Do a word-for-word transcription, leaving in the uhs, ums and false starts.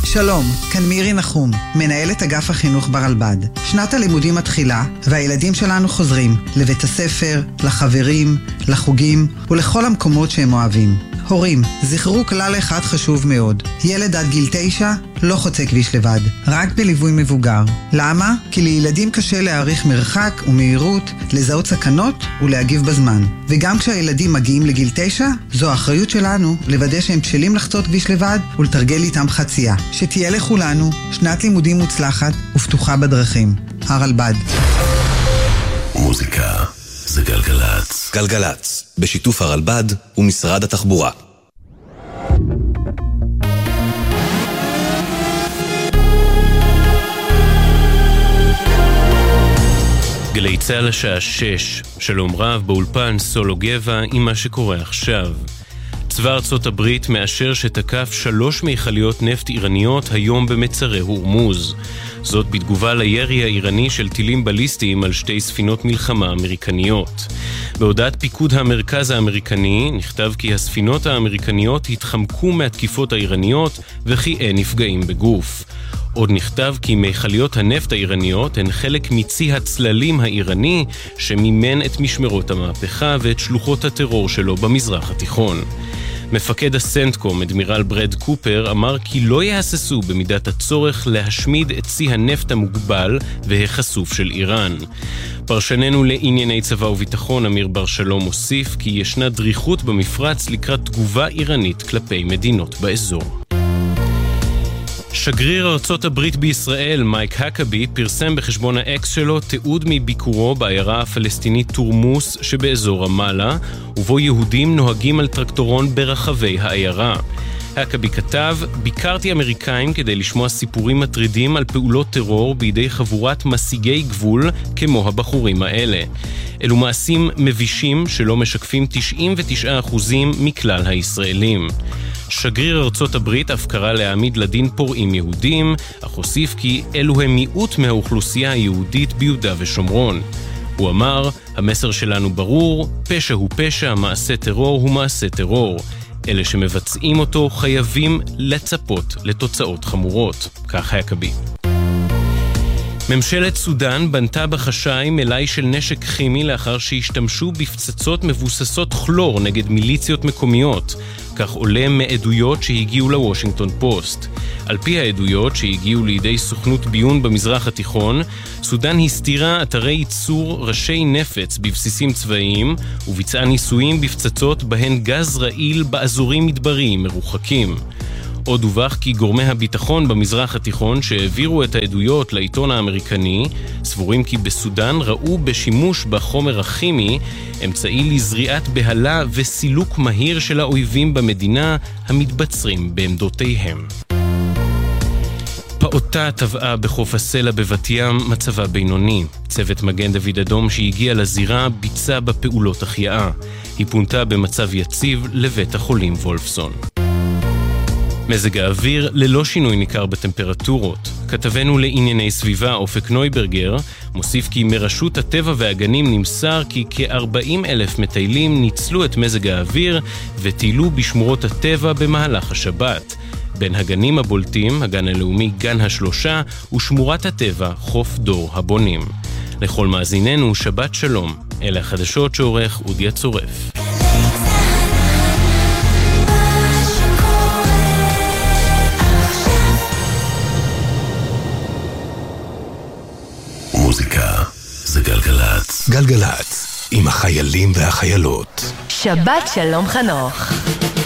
שלום, כאן מירי נחום, מנהלת אגף החינוך ברלב"ד. שנת הלימודים מתחילה, והילדים שלנו חוזרים לבית הספר, לחברים, לחוגים ולכל המקומות שהם אוהבים. הורים, זכרו כלל אחד חשוב מאוד. ילד עד גיל תשע לא חוצה כביש לבד, רק בליווי מבוגר. למה? כי לילדים קשה להעריך מרחק ומהירות, לזהות סכנות ולהגיב בזמן. וגם כשהילדים מגיעים לגיל תשע, זו האחריות שלנו לוודא שהם בשלים לחצות כביש לבד ולתרגל איתם חצייה. שתהיה לכולנו שנת לימודים מוצלחת ופתוחה בדרכים. הרלב"ד. מוזיקה זה גלגלץ. גלגלץ, בשיתוף הרלב"ד ומשרד התחבורה. גלי צהל השעה שש, שלום רב באולפן סולו גבע עם מה שקורה עכשיו. צבא ארצות הברית מאשר שתקף שלוש מיכליות נפט איראניות היום במצרי הורמוז. זאת בתגובה לירי האיראני של טילים בליסטיים על שתי ספינות מלחמה אמריקניות. בהודעת פיקוד המרכז האמריקני נכתב כי הספינות האמריקניות התחמקו מהתקיפות האיראניות וכי אין נפגעים בגוף. עוד נכתב כי מיכליות הנפט האיראניות הן חלק מצי הצללים האיראני שמימן את משמרות המהפכה ואת שלוחות הטרור שלו במזרח התיכון. מפקד הסנטקום, אדמירל ברד קופר, אמר כי לא יהססו במידת הצורך להשמיד את צי הנפט המוגבל והחשוף של איראן. פרשננו לענייני צבא וביטחון אמיר בר שלום מוסיף כי ישנה דריכות במפרץ לקראת תגובה איראנית כלפי מדינות באזור. שגריר ארצות הברית בישראל, מייק הקבי, פרסם בחשבון האקס שלו תיעוד מביקורו בעיירה הפלסטינית תורמוס שבאזור רמאללה, ובו יהודים נוהגים על טרקטורון ברחבי העיירה. הקבי כתב, ביקרתי אמריקאים כדי לשמוע סיפורים מטרידים על פעולות טרור בידי חבורת משיגי גבול כמו הבחורים האלה. אלו מעשים מבישים שלא משקפים תשעים ותשעה אחוז מכלל הישראלים. שגריר ארצות הברית אף קרא להעמיד לדין פורעים יהודים, אך הוסיף כי אלו הם מיעוט מהאוכלוסייה היהודית ביהודה ושומרון. הוא אמר, המסר שלנו ברור, פשע הוא פשע, מעשה טרור הוא מעשה טרור. אלה שמבצעים אותו חייבים לצפות לתוצאות חמורות. כך הקבי. ממשלת סודן בנתה בחשאי מלאי של נשק כימי לאחר שהשתמשו בפצצות מבוססות כלור נגד מיליציות מקומיות. כך עולה מעדויות שהגיעו לוושינגטון פוסט. על פי העדויות שהגיעו לידי סוכנות ביון במזרח התיכון, סודן הסתירה אתרי ייצור ראשי נפץ בבסיסים צבאיים וביצעה ניסויים בפצצות בהן גז רעיל באזורים מדבריים מרוחקים. עוד דווח כי גורמי הביטחון במזרח התיכון שהעבירו את העדויות לעיתון האמריקני סבורים כי בסודן ראו בשימוש בחומר הכימי אמצעי לזריעת בהלה וסילוק מהיר של האויבים במדינה המתבצרים בעמדותיהם. פעוטה טבעה בחוף הסלע בבת ים, מצבה בינוני. צוות מגן דוד אדום שהגיע לזירה ביצע בפעולות החייאה. היא פונתה במצב יציב לבית החולים וולפסון. מזג האוויר ללא שינוי ניכר בטמפרטורות. כתבנו לענייני סביבה אופק נויברגר מוסיף כי מרשות הטבע והגנים נמסר כי כ-ארבעים אלף מטיילים ניצלו את מזג האוויר וטיילו בשמורות הטבע במהלך השבת. בין הגנים הבולטים, הגן הלאומי גן השלושה ושמורת הטבע חוף דור הבונים. לכל מאזיננו שבת שלום. אלה החדשות שעורך אודיה צורף. מוזיקה זה גלגלץ. גלגלץ, עם החיילים והחיילות. שבת שלום חנוך.